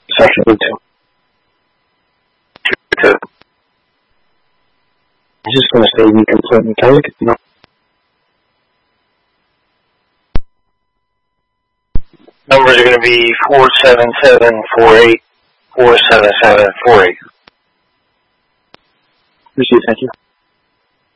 Section 2. I'm just going to say incomplete metallic. No. Numbers are going to be 47748, 47748. Appreciate it, thank you.